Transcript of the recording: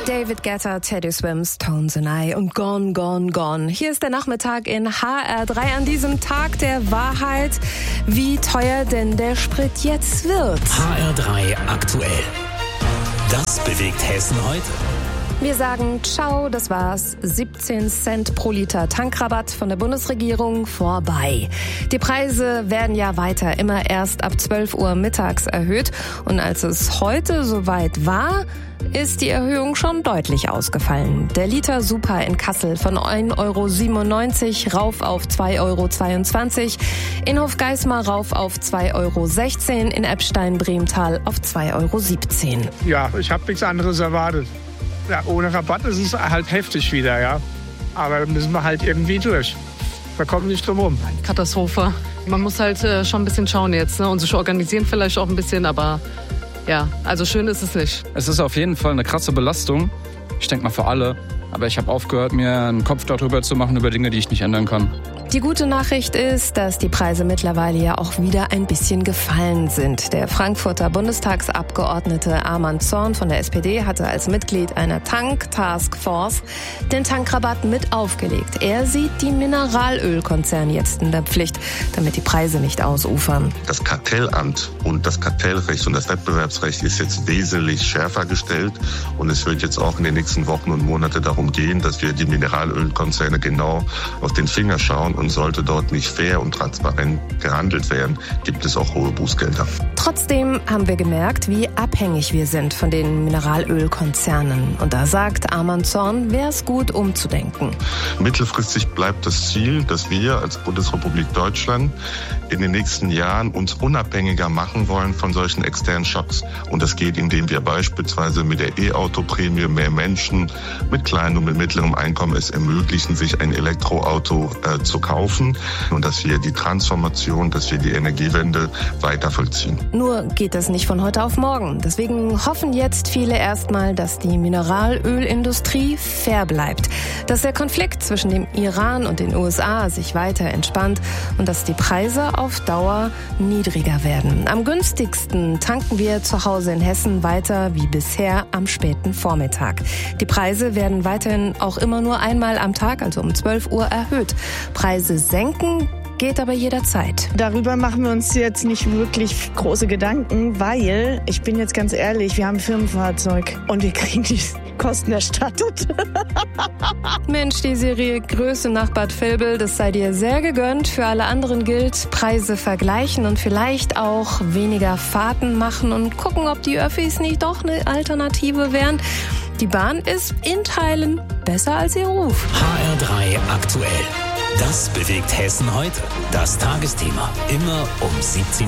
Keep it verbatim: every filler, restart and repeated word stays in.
David Guetta, Teddy Swims, Tones and I und Gone, Gone, Gone. Hier ist der Nachmittag in H R drei an diesem Tag der Wahrheit. Wie teuer denn der Sprit jetzt wird. H R drei aktuell. Das bewegt Hessen heute. Wir sagen ciao, das war's. siebzehn Cent pro Liter Tankrabatt von der Bundesregierung vorbei. Die Preise werden ja weiter immer erst ab zwölf Uhr mittags erhöht. Und als es heute soweit war, ist die Erhöhung schon deutlich ausgefallen. Der Liter Super in Kassel von ein Euro siebenundneunzig rauf auf zwei Euro zweiundzwanzig, in Hofgeismar rauf auf zwei Euro sechzehn, in Eppstein-Bremtal auf zwei Euro siebzehn. Ja, ich habe nichts anderes erwartet. Ja, ohne Rabatt ist es halt heftig wieder, ja. Aber da müssen wir halt irgendwie durch. Wir kommen nicht drum rum. Katastrophe. Man muss halt äh, schon ein bisschen schauen jetzt, ne? Und sich organisieren vielleicht auch ein bisschen, aber ja, also schön ist es nicht. Es ist auf jeden Fall eine krasse Belastung. Ich denke mal für alle. Aber ich habe aufgehört, mir einen Kopf darüber zu machen, über Dinge, die ich nicht ändern kann. Die gute Nachricht ist, dass die Preise mittlerweile ja auch wieder ein bisschen gefallen sind. Der Frankfurter Bundestagsabgeordnete Arman Zorn von der S P D hatte als Mitglied einer Tank-Taskforce den Tankrabatt mit aufgelegt. Er sieht die Mineralölkonzerne jetzt in der Pflicht, damit die Preise nicht ausufern. Das Kartellamt und das Kartellrecht und das Wettbewerbsrecht ist jetzt wesentlich schärfer gestellt. Und es wird jetzt auch in den nächsten Wochen und Monaten darum gehen, dass wir die Mineralölkonzerne genau auf den Finger schauen. Und sollte dort nicht fair und transparent gehandelt werden, gibt es auch hohe Bußgelder. Trotzdem haben wir gemerkt, wie abhängig wir sind von den Mineralölkonzernen. Und da sagt Arman Zorn, wäre es gut umzudenken. Mittelfristig bleibt das Ziel, dass wir als Bundesrepublik Deutschland in den nächsten Jahren uns unabhängiger machen wollen von solchen externen Schocks. Und das geht, indem wir beispielsweise mit der E-Auto-Prämie mehr Menschen mit kleinem und mit mittlerem Einkommen es ermöglichen, sich ein Elektroauto äh, zu kaufen und dass wir die Transformation, dass wir die Energiewende weiter vollziehen. Nur geht das nicht von heute auf morgen. Deswegen hoffen jetzt viele erstmal, dass die Mineralölindustrie fair bleibt, dass der Konflikt zwischen dem Iran und den U S A sich weiter entspannt und dass die Preise auf Dauer niedriger werden. Am günstigsten tanken wir zu Hause in Hessen weiter wie bisher am späten Vormittag. Die Preise werden weiterhin auch immer nur einmal am Tag, also um zwölf Uhr, erhöht. Preise senken geht aber jederzeit. Darüber machen wir uns jetzt nicht wirklich große Gedanken, weil, ich bin jetzt ganz ehrlich, wir haben ein Firmenfahrzeug und wir kriegen die Kosten erstattet. Mensch, die Serie Größe nach Bad Vilbel, das sei dir sehr gegönnt. Für alle anderen gilt, Preise vergleichen und vielleicht auch weniger Fahrten machen und gucken, ob die Öffis nicht doch eine Alternative wären. Die Bahn ist in Teilen besser als ihr Ruf. H R drei aktuell. Das bewegt Hessen heute. Das Tagesthema. Immer um siebzehn Uhr.